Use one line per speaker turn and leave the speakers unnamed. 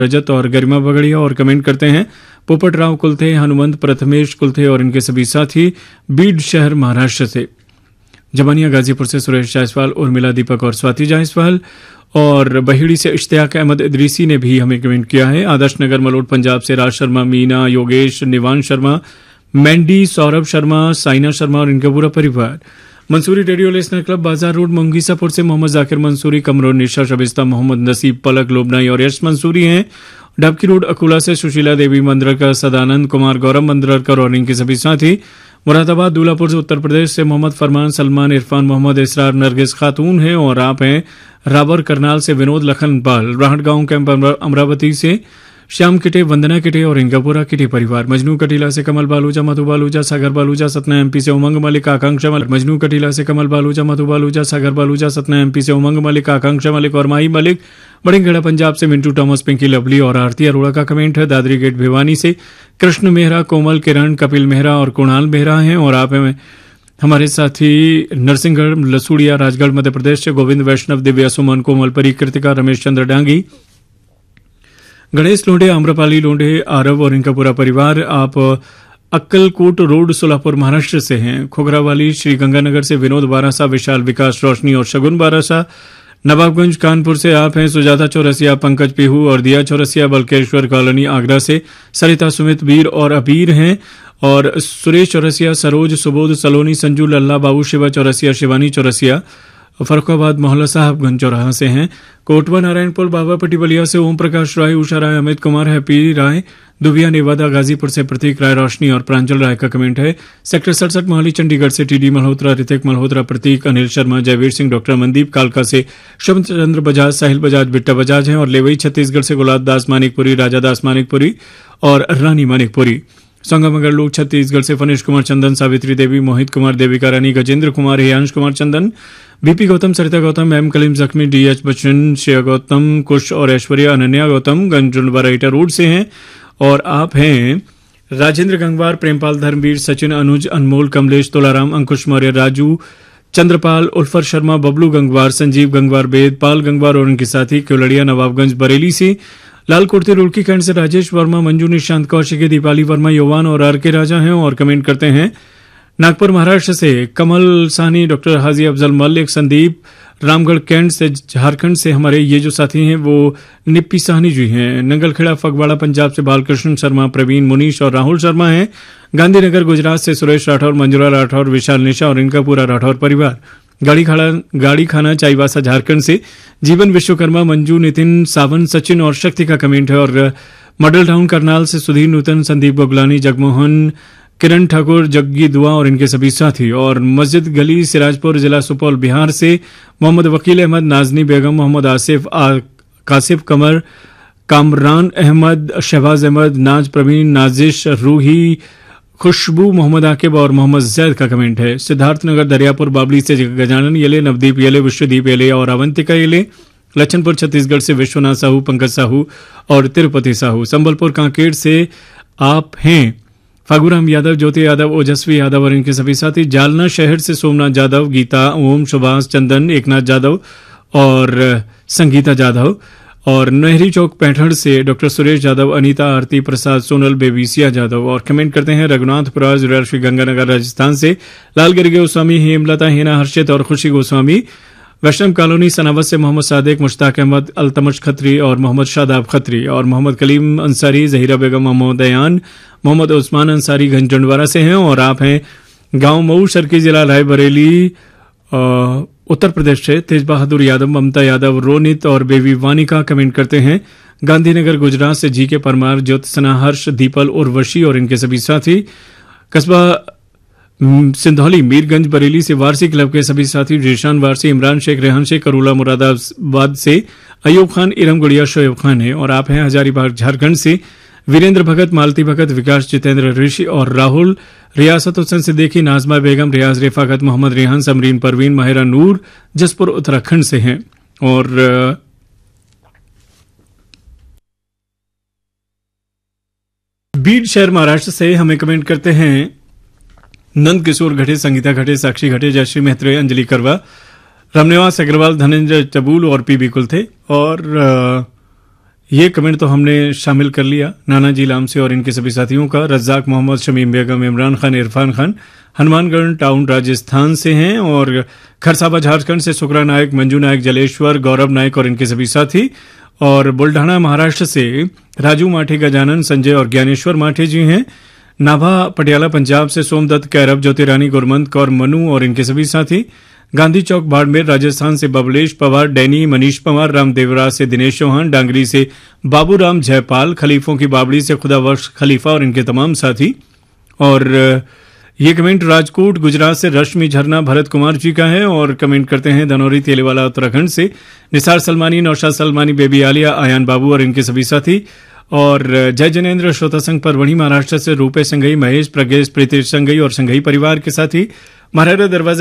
रजत और गरिमा बगड़िया और कमेंट करते हैं पोपट राव कुलथे, हनुमंत प्रथमेश कुलथे और इनके सभी साथी बीड शहर महाराष्ट्र से। जबानिया गाजीपुर से सुरेश जायसवाल, उर्मिला दीपक और स्वाति जायसवाल और बहिड़ी से इश्तियाक अहमद इदरीसी ने भी हमें कमेंट किया है। आदर्श नगर मलोट पंजाब से राज शर्मा, मीना, योगेश, निवान शर्मा, मैंडी, सौरभ शर्मा, साइना शर्मा और इनका पूरा परिवार। मंसूरी रेडियो लिसनर क्लब बाजार रोड मंगीसापुर से मोहम्मद जाकिर मंसूरी, कमरों, निशा, शबिस्ता, मोहम्मद नसीब, पलक लोबनाई और यश मंसूरी हैं। डबकी रोड अकुला से सुशीला देवी मंदरकर, सदानंद कुमार, गौरव मंदरकर और इनके सभी साथी। मुरादाबाद दूलापुर से उत्तर प्रदेश से मोहम्मद फरमान, सलमान, इरफान, मोहम्मद इसरार, नरगिस खातून हैं और आप हैं। राबर करनाल से विनोद लखनपाल, राहट गांव कैंप अमरावती से श्याम किटे, वंदना किटे और इनका पूरा किटे परिवार। मजनू कटीला से कमल बालूजा, मधु बालूजा, सागर बालूजा, सतना एमपी से उमंग मलिक, आकांक्षा मलिक। मजनू कटीला से कमल बालूजा, मधु बालूजा, सागर बालूजा, सतना एमपी से उमंग मलिक, आकांक्षा मलिक और माही मलिक। बड़िंगड़ा पंजाब से मिंटू टॉमस, पिंकी लवली और आरती अरोड़ा का कमेंट है। दादरी गेट भिवानी से कृष्ण मेहरा, कोमल, किरण, कपिल मेहरा और कुणाल मेहरा हैं और आप हैं हमारे साथी। नरसिंहगढ़, लसूड़िया, राजगढ़ मध्य प्रदेश से गोविंद वैष्णव, दिव्या, सुमन, कोमल, परी, कृतिका, रमेश चंद्र डांगी, गणेश लोंढे, आम्रपाली लोंढे, आरव और इनका पूरा परिवार। आप अक्कलकोट रोड सोलापुर महाराष्ट्र से हैं। खोगरावाली श्रीगंगानगर से विनोद बारासा, विशाल, विकास, रोशनी और शगुन बारासा। नवाबगंज कानपुर से आप हैं सुजाता चौरसिया, पंकज पीहू और दिया चौरसिया। बल्केश्वर कॉलोनी आगरा से सरिता, सुमित, वीर और अबीर हैं और सुरेश चौरसिया, सरोज, सुबोध, सलोनी, संजू, लल्ला, बाबू, शिवा चौरसिया, शिवानी चौरसिया फरुखाबाद मोहल्ला साहबगंज चौराहा से हैं। कोटवा नारायणपुर, बाबापट्टी बलिया से ओम प्रकाश राय, उषा राय, अमित कुमार, हैप्पी राय, दुबिया, नेवादा, गाजीपुर से प्रतीक राय, रोशनी और प्रांजल राय का कमेंट है। सेक्टर 67 मोहाली चंडीगढ़ से टीडी मल्होत्रा, ऋतिक मल्होत्रा, प्रतीक, अनिल शर्मा, जयवीर सिंह, डॉक्टर मनदीप, कालका से शुभ चंद्र बजाज, साहिल बजाज, बिट्टा बजाज हैं और लेवई छत्तीसगढ़ से गुलाब दास मानिकपुरी, राजा दास मानिकपुरी और रानी मानिकपुरी। संगमगर लोग छत्तीसगढ़ से फनीश कुमार चंदन, सावित्री देवी, मोहित कुमार, देविका रानी, गजेंद्र कुमार, हियांश कुमार चंदन, बीपी गौतम, सरिता गौतम, एम कलीम जख्मी, डीएच बच्चन, श्रेया गौतम, कुश और ऐश्वर्या, अनन्या गौतम गंजुलबराइटा रोड से हैं और आप हैं राजेंद्र गंगवार, प्रेमपाल, धर्मवीर, सचिन, अनुज, अनमोल, कमलेश, तोलाराम, अंकुश मौर्य, राजू, चंद्रपाल, उल्फर शर्मा, बबलू गंगवार, संजीव गंगवार, बेद, पाल गंगवार और उनके साथी। केवलड़िया नवाबगंज बरेली से लाल कुर्ती रुड़की खंड से राजेश वर्मा, मंजू, निशांत, कौशिकी, दीपाली वर्मा, योवान और आर के राजा हैं और कमेंट करते हैं नागपुर महाराष्ट्र से कमल सानी, डॉक्टर हाजी अफजल मलिक, संदीप, रामगढ़ कैंट से झारखंड से हमारे ये जो साथी हैं वो निप्पी साहनी जी हैं। नंगलखेड़ा फगवाड़ा पंजाब से बालकृष्ण शर्मा, प्रवीण, मुनीश और राहुल शर्मा हैं। गांधीनगर गुजरात से सुरेश राठौर, मंजुला राठौर, विशाल, निशा और इनका पूरा राठौर परिवार। गाड़ी खाना चाईबासा झारखंड से जीवन विश्वकर्मा, मंजू, नितिन, सावन, सचिन और शक्ति का कमेंट है। और मॉडल टाउन करनाल से सुधीर नूतन, संदीप गोगलानी, जगमोहन, किरण ठाकुर, जग्गी दुआ और इनके सभी साथी। और मस्जिद गली, सिराजपुर जिला सुपौल बिहार से मोहम्मद वकील अहमद, नाजनी बेगम, मोहम्मद आसिफ, कासिफ कमर, कामरान अहमद, शहबाज अहमद, नाज प्रवीण, नाजिश, रूही, खुशबू, मोहम्मद आकिब और मोहम्मद जैद का कमेंट है। सिद्धार्थनगर दरियापुर बाबली से गजानन येले, नवदीप येले, विश्वदीप येले और अवंतिका येले। लच्छनपुर छत्तीसगढ़ से विश्वनाथ साहू, पंकज साहू और तिरुपति साहू। संबलपुर कांकेर से आप हैं फागुराम यादव, ज्योति यादव, ओजस्वी यादव और इनके सभी साथी। जालना शहर से सोमनाथ यादव, गीता, ओम, सुभाष, चंदन, एकनाथ यादव और संगीता यादव। और नहरी चौक पैठण से डॉक्टर सुरेश यादव, अनीता, आरती प्रसाद, सोनल, बेबीसिया यादव और कमेंट करते हैं रघुनाथपुरा, जुरैल, श्री गंगानगर राजस्थान से लालगिरी गोस्वामी, हेमलता, हेना, हर्षित और खुशी गोस्वामी। वैष्णव कॉलोनी सनावत से मोहम्मद सादिक, मुश्ताक अहमद, अल्तमश खत्री और मोहम्मद शादाब खत्री। और मोहम्मद कलीम अंसारी, जहीरा बेगम, मोहम्मद दयान, मोहम्मद उस्मान अंसारी घंजंडवारा से हैं और आप हैं गांव मऊ, शर्की जिला रायबरेली उत्तर प्रदेश से। तेज बहादुर यादव, ममता यादव, रोनित और बेबी वानिका कमेंट करते हैं गांधीनगर गुजरात से जी के परमार, ज्योत्सना, हर्ष, दीपल, उर्वशी और इनके सभी साथी। कस्बा सिंधौली, मीरगंज बरेली से वारसी क्लब के सभी साथी। जीशान वारसी, इमरान शेख, रेहान शेख, करूला मुरादाबाद से अयूब खान, इरम गुड़िया, शोएब खान है और आप हैं हजारीबाग झारखंड से वीरेंद्र भगत, मालती भगत, विकास, जितेंद्र, ऋषि और राहुल। रियासत हुसैन सिद्दीकी, नाजमा बेगम, रियाज, रिफाकत, मोहम्मद रेहान, समरीन परवीन, माहिरा नूर जसपुर उत्तराखंड से हैं। और बीड शहर महाराष्ट्र से हमें कमेंट करते हैं नंद किशोर घटे, संगीता घटे, साक्षी घटे, जयश्री मेहत्रे, अंजलि करवा, रामनिवास अग्रवाल, धनेंद्र चबूल और पीबी कुल थे। और ये कमेंट तो हमने शामिल कर लिया। नानाजी लाम से और इनके सभी साथियों का। रज्जाक मोहम्मद, शमीम बेगम, इमरान खान, इरफान खान हनुमानगढ़ टाउन राजस्थान से हैं, और खरसाबा झारखंड से सुकरा नायक, मंजू नायक, जलेश्वर, गौरव नायक और इनके सभी साथी। और बुल्ढाना महाराष्ट्र से राजू माठे, गजानन, संजय और ज्ञानेश्वर माठे जी हैं। नाभा पटियाला पंजाब से सोमदत्त, कैरब, ज्योतिरानी, गुरमंत कौर, मनु और इनके सभी साथी। गांधी चौक बाड़मेर राजस्थान से बबलेश पवार, डैनी, मनीष पवार, रामदेवराज से दिनेश चौहान, डांगरी से बाबूराम जयपाल, खलीफों की बाबड़ी से खुदाबख्श खलीफा और इनके तमाम साथी। और ये कमेंट राजकोट गुजरात से रश्मि झरना भरत कुमार जी का है, और कमेंट करते हैं धनौरी तेलीवाला उत्तराखंड से निसार सलमानी, नौशाद सलमानी, बेबी आलिया, आयान बाबू और इनके सभी साथी। और जय जनेन्द्र श्रोता संघ परवणी महाराष्ट्र से रूपे संघई, महेश, प्रगेश, प्रीतेश संघई और संघई परिवार के साथी। महाराजा दरवाजा